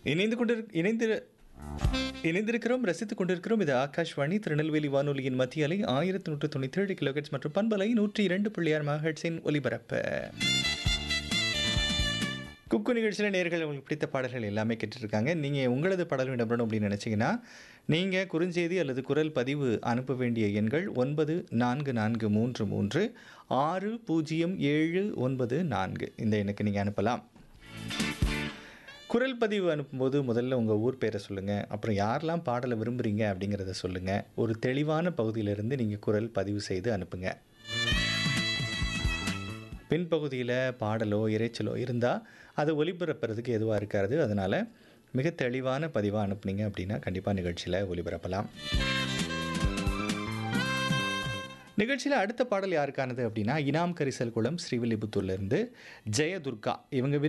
இணைந்து கொண்டு இணைந்து இணைந்திருக்கிறோம், ரசித்துக் கொண்டிருக்கிறோம். இது ஆகாஷ்வாணி திருநெல்வேலி வானொலியின் மத்திய அலை 1197 கிலோஹெர்ட்ஸ் மற்றும் பண்பலை 102.6 மெகாஹெர்ட்ஸின் ஒலிபரப்பு. குக்கு நிகழ்ச்சியில் நேயர்கள் உங்களுக்கு பிடித்த பாடல்கள் எல்லாமே கேட்டுட்ருக்காங்க. நீங்கள் உங்களது பாடல் இடம்பெறணும் அப்படின்னு நினச்சிங்கன்னா, நீங்கள் குறுஞ்செய்தி அல்லது குரல் பதிவு அனுப்ப வேண்டிய எண்கள் 9443600794 இந்த எண்ணுக்கு நீங்கள் அனுப்பலாம். குரல் பதிவு அனுப்பும்போது முதல்ல உங்கள் ஊர் பேரை சொல்லுங்கள். அப்புறம் யாரெல்லாம் பாடலை விரும்புகிறீங்க அப்படிங்கிறத சொல்லுங்கள். ஒரு தெளிவான பகுதியிலிருந்து நீங்கள் குரல் பதிவு செய்து அனுப்புங்க. பின்பகுதியில் பாடலோ இரைச்சலோ இருந்தால் அதை ஒலிபரப்புறதுக்கு எதுவாக இருக்காது. அதனால் மிக தெளிவான பதிவாக அனுப்புனீங்க அப்படின்னா கண்டிப்பாக நிகழ்ச்சியில் ஒலிபரப்பலாம். நிகழ்ச்சியில் அடுத்த பாடல் யாருக்கானது அப்படின்னா, இனாம் கரிசல் குளம் ஸ்ரீவில்லிபுத்தூர்லேருந்து ஜெயதுர்கா. இவங்க